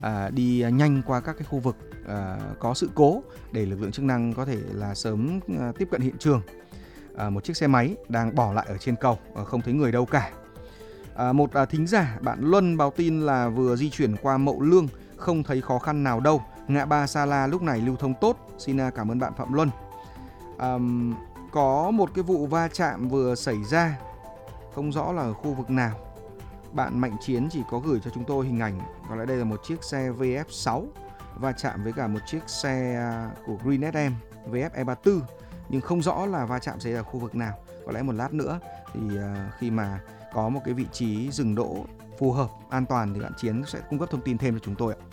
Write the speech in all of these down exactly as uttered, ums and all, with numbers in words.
à, đi nhanh qua các cái khu vực à, có sự cố để lực lượng chức năng có thể là sớm à, tiếp cận hiện trường. À, một chiếc xe máy đang bỏ lại ở trên cầu, à, không thấy người đâu cả. À, một à, thính giả bạn Luân báo tin là vừa di chuyển qua Mậu Lương, không thấy khó khăn nào đâu. Ngã ba Sa La lúc này lưu thông tốt. Xin cảm ơn bạn Phạm Luân. À, có một cái vụ va chạm vừa xảy ra, không rõ là ở khu vực nào. Bạn Mạnh Chiến chỉ có gửi cho chúng tôi hình ảnh, có lẽ đây là một chiếc xe vê ép sáu va chạm với cả một chiếc xe của Green ét em vê ép e ba mươi tư, nhưng không rõ là va chạm xảy ra ở khu vực nào. Có lẽ một lát nữa thì khi mà có một cái vị trí dừng đỗ phù hợp, an toàn thì bạn Chiến sẽ cung cấp thông tin thêm cho chúng tôi ạ.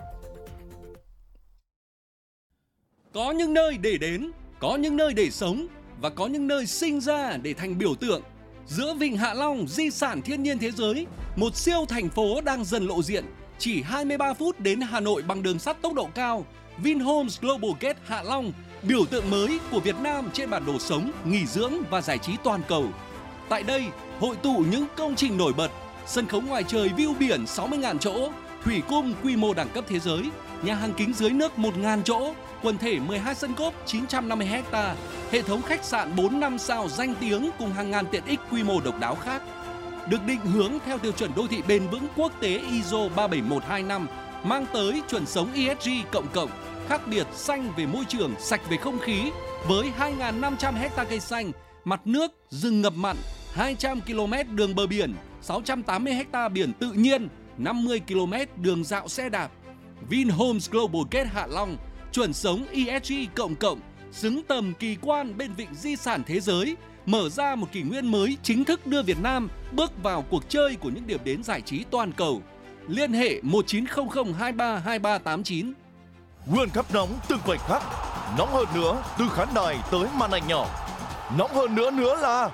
Có những nơi để đến, có những nơi để sống và có những nơi sinh ra để thành biểu tượng. Giữa Vịnh Hạ Long, di sản thiên nhiên thế giới, một siêu thành phố đang dần lộ diện. Chỉ hai mươi ba phút đến Hà Nội bằng đường sắt tốc độ cao. Vinhomes Global Gate Hạ Long, biểu tượng mới của Việt Nam trên bản đồ sống, nghỉ dưỡng và giải trí toàn cầu. Tại đây, hội tụ những công trình nổi bật, sân khấu ngoài trời view biển sáu mươi nghìn chỗ, thủy cung quy mô đẳng cấp thế giới, nhà hàng kính dưới nước một nghìn chỗ, quần thể mười hai sân golf chín trăm năm mươi héc ta, hệ thống khách sạn bốn năm sao danh tiếng cùng hàng ngàn tiện ích quy mô độc đáo khác. Được định hướng theo tiêu chuẩn đô thị bền vững quốc tế i ét o ba bảy một hai năm, mang tới chuẩn sống e ét giê cộng cộng, khác biệt xanh về môi trường, sạch về không khí, với hai nghìn năm trăm héc ta cây xanh, mặt nước, rừng ngập mặn, hai trăm ki lô mét đường bờ biển, sáu trăm tám mươi héc ta biển tự nhiên, năm mươi ki lô mét đường dạo xe đạp. Vinhomes Global Gate Hạ Long, chuẩn sống e ét giê cộng cộng, xứng tầm kỳ quan bên vịnh di sản thế giới, mở ra một kỷ nguyên mới chính thức đưa Việt Nam bước vào cuộc chơi của những điểm đến giải trí toàn cầu. Liên hệ một chín không không hai ba hai ba tám chín. World Cup nóng từng khoảnh khắc, nóng hơn nữa từ khán đài tới màn ảnh nhỏ. Nóng hơn nữa nữa là...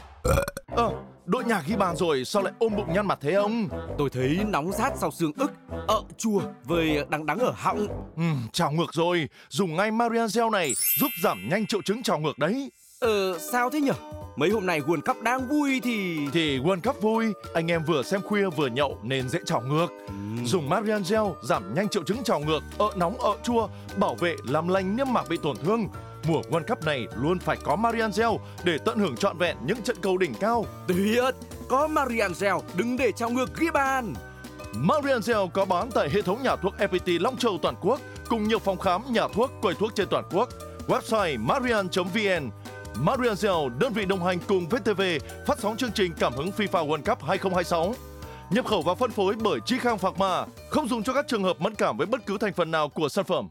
Ờ, à, đội nhạc ghi bàn rồi, sao lại ôm bụng nhăn mặt thế ông? Tôi thấy nóng rát sau xương ức, ợ chua với đắng đắng ở họng. Ừ, trào ngược rồi, dùng ngay Marian Gel này giúp giảm nhanh triệu chứng trào ngược đấy. Ờ, sao thế nhở? Mấy hôm nay World Cup đang vui thì... Thì World Cup vui, anh em vừa xem khuya vừa nhậu nên dễ trào ngược. Ừ. Dùng Marian Gel giảm nhanh triệu chứng trào ngược, ợ nóng ợ chua, bảo vệ làm lành niêm mạc bị tổn thương. Mùa World Cup này luôn phải có Marian Gel để tận hưởng trọn vẹn những trận cầu đỉnh cao. Tuyệt, có Marian Gel đừng để trào ngược ghi bàn. Marian Gel có bán tại hệ thống nhà thuốc ép pê tê Long Châu toàn quốc cùng nhiều phòng khám, nhà thuốc, quầy thuốc trên toàn quốc. Website marian chấm vn. Marian Gel, đơn vị đồng hành cùng vê tê vê phát sóng chương trình cảm hứng FIFA World Cup hai không hai sáu. Nhập khẩu và phân phối bởi Chi Khang Pharma, không dùng cho các trường hợp mẫn cảm với bất cứ thành phần nào của sản phẩm.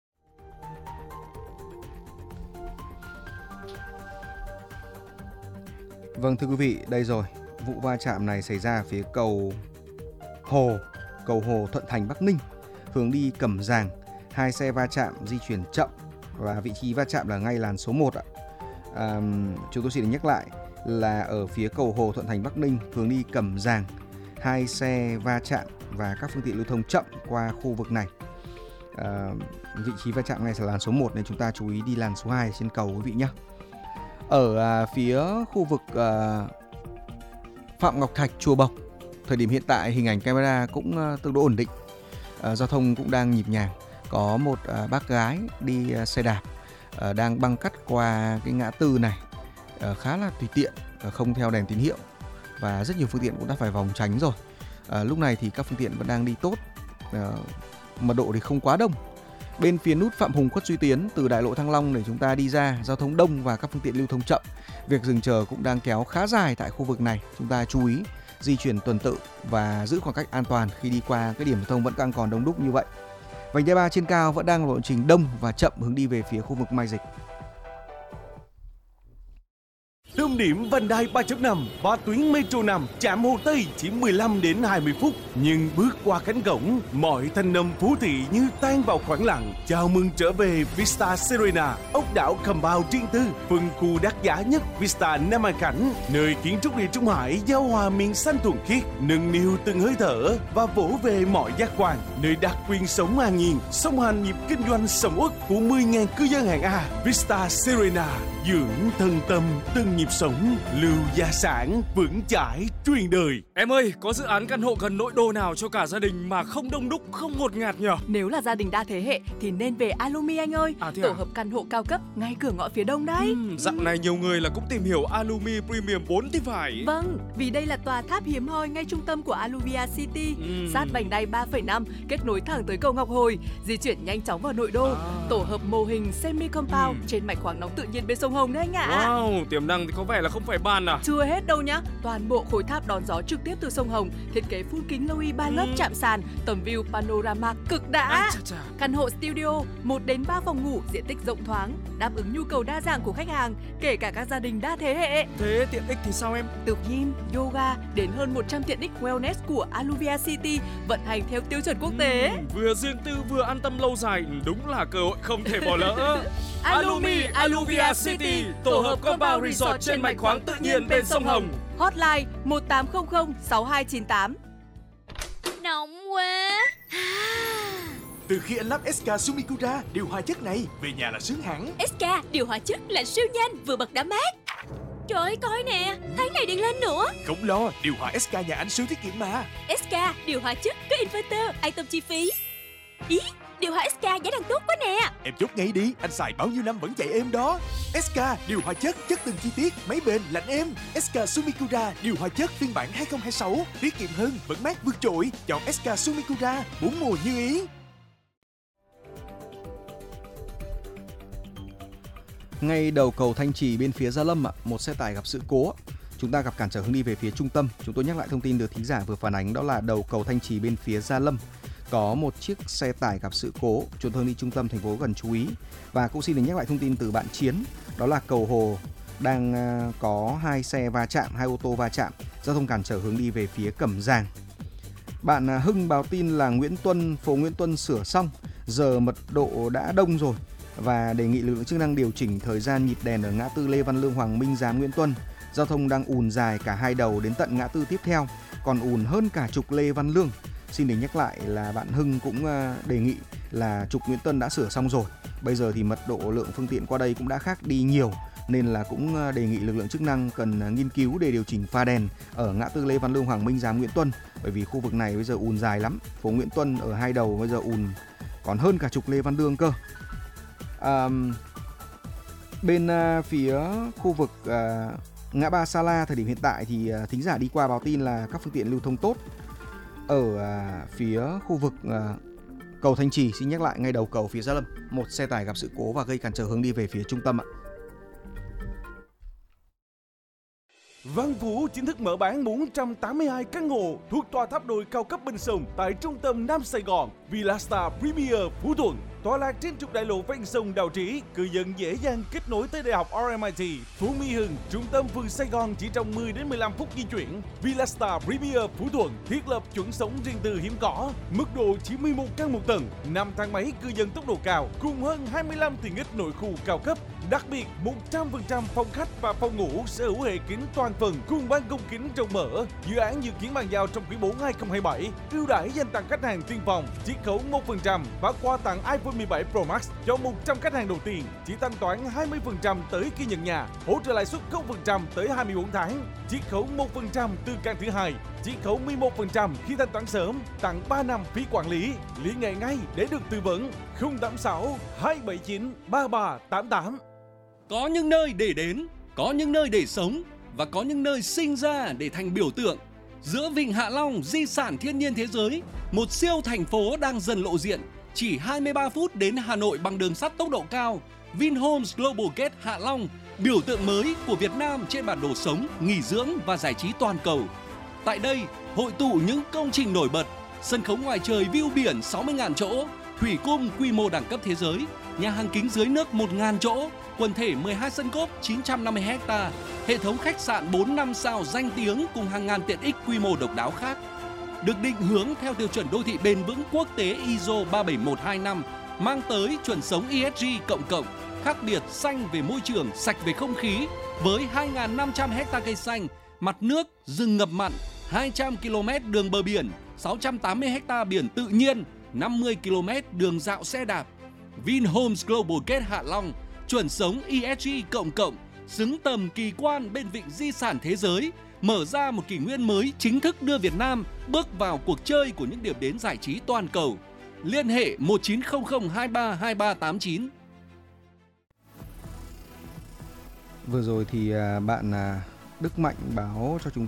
Vâng thưa quý vị, đây rồi, vụ va chạm này xảy ra phía cầu Hồ, cầu Hồ Thuận Thành Bắc Ninh, hướng đi Cẩm Giàng. Hai xe va chạm di chuyển chậm và vị trí va chạm là ngay làn số một ạ. À, chúng tôi xin nhắc lại là ở phía cầu Hồ Thuận Thành Bắc Ninh hướng đi Cẩm Giàng, hai xe va chạm và các phương tiện lưu thông chậm qua khu vực này. À, vị trí va chạm ngay là làn số một nên chúng ta chú ý đi làn số hai trên cầu quý vị nhé. Ở à, phía khu vực à, Phạm Ngọc Thạch, Chùa Bộc, thời điểm hiện tại hình ảnh camera cũng à, tương đối ổn định, à, giao thông cũng đang nhịp nhàng. Có một à, bác gái đi à, xe đạp à, đang băng cắt qua cái ngã tư này à, khá là tùy tiện, à, không theo đèn tín hiệu và rất nhiều phương tiện cũng đã phải vòng tránh rồi. À, lúc này thì các phương tiện vẫn đang đi tốt, à, mật độ thì không quá đông. Bên phía nút Phạm Hùng Khuất Duy Tiến từ đại lộ Thăng Long để chúng ta đi ra, giao thông đông và các phương tiện lưu thông chậm. Việc dừng chờ cũng đang kéo khá dài tại khu vực này. Chúng ta chú ý di chuyển tuần tự và giữ khoảng cách an toàn khi đi qua cái điểm giao thông vẫn đang còn đông đúc như vậy. Vành đai ba trên cao vẫn đang là lộ trình đông và chậm hướng đi về phía khu vực Mai Dịch. Tâm điểm vành đai ba chấm năm và tuyến Metro năm trạm Hồ Tây chỉ mười lăm đến hai mươi phút, nhưng bước qua cánh cổng, mọi thanh âm phố thị như tan vào khoảng lặng. Chào mừng trở về Vista Serena, ốc đảo compound riêng tư, phân khu đắt giá nhất Vista Nam An Khánh, nơi kiến trúc địa Trung Hải giao hòa miền xanh thuần khiết, nâng niu từng hơi thở và vỗ về mọi giác quan, nơi đặc quyền sống an nhiên, song hành nhịp kinh doanh sầm uất của mười nghìn cư dân hạng A. Vista Serena dưỡng thân tâm từng nhịp sống, lưu gia sản vững chãi. truyền đời. Em ơi, có dự án căn hộ gần nội đô nào cho cả gia đình mà không đông đúc, không ngột ngạt nhở? Nếu là gia đình đa thế hệ thì nên về Alumi anh ơi. À, thế Tổ à? hợp căn hộ cao cấp ngay cửa ngõ phía đông đấy. Uhm, dạo này nhiều người là cũng tìm hiểu Alumi Premium bốn thì phải. Vâng, vì đây là tòa tháp hiếm hoi ngay trung tâm của Aluvia City, Uhm. sát vành đai ba phẩy năm, kết nối thẳng tới cầu Ngọc Hồi, di chuyển nhanh chóng vào nội đô. À. Tổ hợp mô hình semi compound Uhm. trên mạch khoáng nóng tự nhiên bên sông Hồng đấy anh ạ. Wow, tiềm năng thì có vẻ là không phải bàn à. Chưa hết đâu nhá, toàn bộ khối tháp đón gió trực tiếp từ sông Hồng, thiết kế full kính Loui ba lớp Uhm. chạm sàn, tầm view panorama cực đã. À, chà, chà. Căn hộ studio, một đến ba phòng ngủ, diện tích rộng thoáng, đáp ứng nhu cầu đa dạng của khách hàng, kể cả các gia đình đa thế hệ. Thế tiện ích thì sao em? Từ gym, yoga đến hơn một trăm tiện ích wellness của Aluvia City vận hành theo tiêu chuẩn quốc tế. Uhm, vừa riêng tư vừa an tâm lâu dài, đúng là cơ hội không thể bỏ lỡ. Alumi Aluvia City, tổ hợp compound resort trên mạch khoáng tự nhiên bên sông Hồng. Hotline một tám không không sáu hai chín tám. Nóng quá. Từ khi anh lắp ét ca Sumikura điều hòa chất này, về nhà là sướng hẳn. ét ca điều hòa chất là siêu nhanh, vừa bật đã mát. Trời ơi, coi nè, tháng này điện lên nữa. Không lo, điều hòa ét ca nhà anh siêu tiết kiệm mà. ét ca điều hòa chất có inverter, an tâm chi phí. Ý, điều hòa ét ca giá đang tốt quá nè. Em chốt ngay đi, anh xài bao nhiêu năm vẫn chạy êm đó. ét ca điều hòa chất, chất từng chi tiết, máy bền, lạnh êm. ét ca Sumikura điều hòa chất phiên bản hai không hai sáu, tiết kiệm hơn, vẫn mát vượt trội. Chọn ét ca Sumikura, bốn mùa như ý. Ngay đầu cầu Thanh Trì bên phía Gia Lâm, một xe tải gặp sự cố. Chúng ta gặp cản trở hướng đi về phía trung tâm. Chúng tôi nhắc lại thông tin được thính giả vừa phản ánh, đó là đầu cầu Thanh Trì bên phía Gia Lâm có một chiếc xe tải gặp sự cố, chuyển hướng đi trung tâm thành phố cần chú ý. Và cũng xin được nhắc lại thông tin từ bạn Chiến, đó là cầu Hồ đang có hai xe va chạm, hai ô tô va chạm, giao thông cản trở hướng đi về phía Cẩm Giàng. Bạn Hưng báo tin là Nguyễn Tuân, phố Nguyễn Tuân sửa xong, giờ mật độ đã đông rồi và đề nghị lực lượng chức năng điều chỉnh thời gian nhịp đèn ở ngã tư Lê Văn Lương, Hoàng Minh, Giám, Nguyễn Tuân. Giao thông đang ùn dài cả hai đầu đến tận ngã tư tiếp theo, còn ùn hơn cả trục Lê Văn Lương. Xin để nhắc lại là bạn Hưng cũng đề nghị là trục Nguyễn Tuân đã sửa xong rồi. Bây giờ thì mật độ lượng phương tiện qua đây cũng đã khác đi nhiều, nên là cũng đề nghị lực lượng chức năng cần nghiên cứu để điều chỉnh pha đèn ở ngã tư Lê Văn Lương, Hoàng Minh, Giám, Nguyễn Tuân. Bởi vì khu vực này bây giờ ùn dài lắm. Phố Nguyễn Tuân ở hai đầu bây giờ ùn còn hơn cả trục Lê Văn Lương cơ. À, bên uh, phía khu vực uh, ngã ba Sa La thời điểm hiện tại thì uh, thính giả đi qua báo tin là các phương tiện lưu thông tốt. Ở uh, phía khu vực uh, cầu Thanh Trì, xin nhắc lại ngay đầu cầu phía Gia Lâm, một xe tải gặp sự cố và gây cản trở hướng đi về phía trung tâm ạ. Văn Vũ chính thức mở bán bốn trăm tám mươi hai căn hộ thuộc tòa tháp đồi cao cấp bên sông tại trung tâm Nam Sài Gòn, Villa Star Premier Phú Thuận. Tọa lạc trên trục đại lộ ven sông Đào Trĩ, cư dân dễ dàng kết nối tới đại học rờ em i tê, Phú Mỹ Hưng, trung tâm phường Sài Gòn chỉ trong mười đến mười lăm phút di chuyển. Villa Star Premier Phú Thuận thiết lập chuẩn sống riêng tư hiếm có, mức độ chỉ mười một căn một tầng, năm thang máy cư dân tốc độ cao, cùng hơn hai mươi lăm tiện ích nội khu cao cấp. Đặc biệt, một trăm phần trăm phòng khách và phòng ngủ sở hữu hệ kính toàn phần cùng ban công kính rộng mở. Dự án dự kiến bàn giao trong quý bốn hai không hai bảy. Ưu đãi dành tặng khách hàng tiên phòng, chiết khấu một phần trăm và quà tặng iPhone mười bảy Pro Max cho một trăm khách hàng đầu tiên. Chỉ thanh toán hai mươi phần trăm tới khi nhận nhà, hỗ trợ lãi suất không phần trăm tới hai mươi bốn tháng, chiết khấu một phần trăm từ căn thứ hai, chiết khấu mười một phần trăm khi thanh toán sớm, tặng ba năm phí quản lý. Liên hệ ngay để được tư vấn. không tám sáu hai bảy chín ba ba tám tám. Có những nơi để đến, có những nơi để sống và có những nơi sinh ra để thành biểu tượng. Giữa Vịnh Hạ Long, di sản thiên nhiên thế giới, một siêu thành phố đang dần lộ diện. Chỉ hai mươi ba phút đến Hà Nội bằng đường sắt tốc độ cao. Vinhomes Global Gate Hạ Long, biểu tượng mới của Việt Nam trên bản đồ sống, nghỉ dưỡng và giải trí toàn cầu. Tại đây, hội tụ những công trình nổi bật, sân khấu ngoài trời view biển sáu mươi nghìn chỗ, thủy cung quy mô đẳng cấp thế giới, nhà hàng kính dưới nước một nghìn chỗ, quần thể mười hai sân golf chín trăm năm mươi héc ta, hệ thống khách sạn bốn năm sao danh tiếng cùng hàng ngàn tiện ích quy mô độc đáo khác. Được định hướng theo tiêu chuẩn đô thị bền vững quốc tế i ét o ba bảy một hai năm, mang tới chuẩn sống e ét giê cộng cộng, khác biệt xanh về môi trường, sạch về không khí, với hai nghìn năm trăm héc ta cây xanh, mặt nước, rừng ngập mặn, hai trăm ki lô mét đường bờ biển, sáu trăm tám mươi héc ta biển tự nhiên, năm mươi ki lô mét đường dạo xe đạp. Vinhomes Global Gate Hạ Long, chuẩn sống e ét giê cộng cộng, xứng tầm kỳ quan bên vịnh di sản thế giới, mở ra một kỷ nguyên mới chính thức đưa Việt Nam bước vào cuộc chơi của những điểm đến giải trí toàn cầu. Liên hệ một chín không không hai ba hai ba tám chín. Vừa rồi thì à, bạn à, Đức Mạnh báo cho chúng